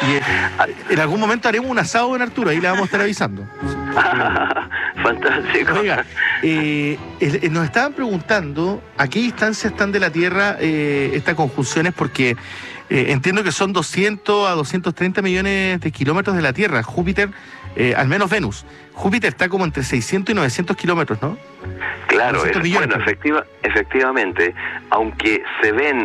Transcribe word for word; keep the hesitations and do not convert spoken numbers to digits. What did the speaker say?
Y eh, en algún momento haremos un asado, don Arturo, ahí le vamos a estar avisando. Fantástico. Oiga, eh, eh, nos estaban preguntando a qué distancia están de la Tierra eh, estas conjunciones, porque eh, entiendo que son doscientos a doscientos treinta millones de kilómetros de la Tierra. Júpiter, eh, al menos Venus. Júpiter está como entre seiscientos y novecientos kilómetros, ¿no? Claro, es, millones, bueno, efectiva, efectivamente, aunque se ven